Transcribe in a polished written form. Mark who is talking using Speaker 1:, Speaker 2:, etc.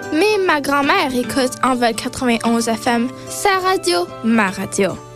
Speaker 1: Mais ma grand-mère écoute Envol 91 FM, sa radio, ma radio.